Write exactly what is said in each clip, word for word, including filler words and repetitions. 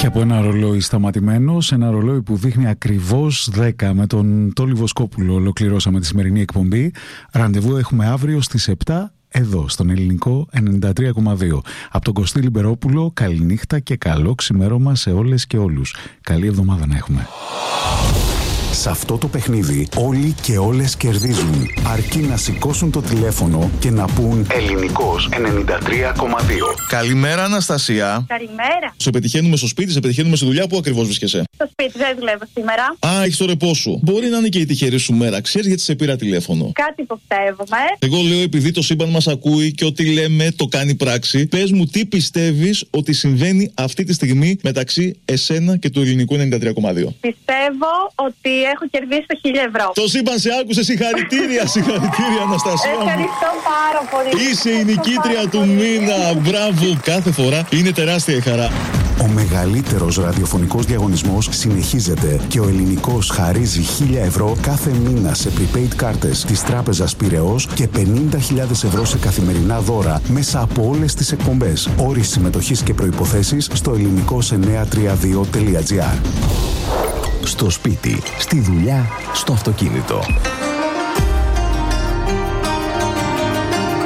Και από ένα ρολόι σταματημένο σε ένα ρολόι που δείχνει ακριβώς δέκα. Με τον Τόλι Βοσκόπουλο ολοκληρώσαμε τη σημερινή εκπομπή. Ραντεβού έχουμε αύριο στις επτά εδώ στον Ελληνικό ενενήντα τρία κόμμα δύο. Από τον Κωστή Λιμπερόπουλο, καληνύχτα και καλό ξημέρωμα σε όλες και όλους. Καλή εβδομάδα να έχουμε. Σε αυτό το παιχνίδι όλοι και όλες κερδίζουν, αρκεί να σηκώσουν το τηλέφωνο και να πούν Ελληνικός ενενήντα τρία κόμμα δύο. Καλημέρα, Αναστασία. Καλημέρα. Σε πετυχαίνουμε στο σπίτι, σε πετυχαίνουμε στη δουλειά. Πού ακριβώς βρίσκεσαι? Στο σπίτι, δεν δουλεύω σήμερα. Α, έχεις το ρεπό σου. Μπορεί να είναι και η τυχερή σου μέρα. Ξέρεις γιατί σε πήρα τηλέφωνο? Κάτι υποψεύομαι. Εγώ λέω, επειδή το σύμπαν μας ακούει και ό,τι λέμε το κάνει πράξη, πες μου τι πιστεύεις ότι συμβαίνει αυτή τη στιγμή μεταξύ εσένα και του Ελληνικού ενενήντα τρία κόμμα δύο. Πιστεύω ότι έχω κερδίσει το χίλια ευρώ. Το σύμπαν σε άκουσε, συγχαρητήρια, συγχαρητήρια, Αναστασία. Ευχαριστώ πάρα πολύ. Είσαι η νικήτρια του μήνα. Μπράβο, κάθε φορά είναι τεράστια η χαρά. Ο μεγαλύτερος ραδιοφωνικός διαγωνισμός συνεχίζεται και ο Ελληνικός χαρίζει χίλια ευρώ κάθε μήνα σε prepaid κάρτες της Τράπεζας Πειραιώς και πενήντα χιλιάδες ευρώ σε καθημερινά δώρα μέσα από όλες τις εκπομπές. Όροι συμμετοχής και προϋποθέσεις στο ελληνικός εννιακόσια τριάντα δύο τελεία τζι άρ. Στο σπίτι, στη δουλειά, στο αυτοκίνητο.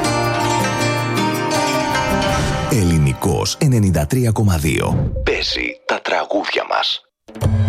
Ελληνικός ενενήντα τρία κόμμα δύο. Παίζει